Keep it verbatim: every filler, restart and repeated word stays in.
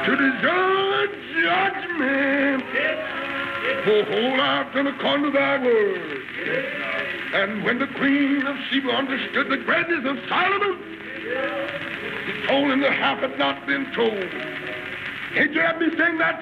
to deserve judgment. For hold out and according to thy word. And when the queen of Sheba understood the greatness of Solomon, he told him the half had not been told. Can't you have me sing that